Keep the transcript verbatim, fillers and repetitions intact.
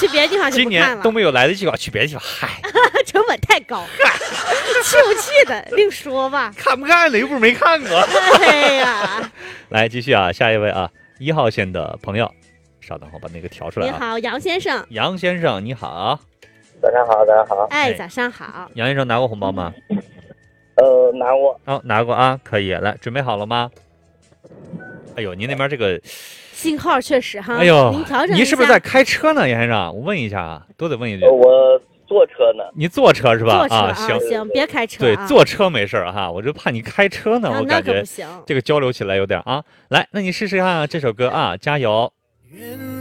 别的地方就今不看了。 年都没有来得及搞，去别的地方，嗨， 成本太高，气不气的另说吧。 看不看的又不是没看过。 哎呀， 来继续啊，下一位啊，一号线的朋友，稍等，我把那个调出来啊。 你好，杨先生。 杨先生你好。 早上好，早上好。 哎， 哎早上好。 杨先生拿过红包吗？ 呃，拿过。 哦，拿过啊，可以。来，准备好了吗？哎呦，您那边这个， 信号确实哈。 哎呦您调整一下。 你是不是在开车呢，杨先生？我问一下啊，都得问一句。 呃我坐车呢。 你坐车是吧？ 坐车啊， 行行，别开车、 对， 啊。 坐车没事儿哈，我就怕你开车呢， 啊、 我感觉那可不行。 这个交流起来有点啊。来，那你试试看这首歌啊，加油。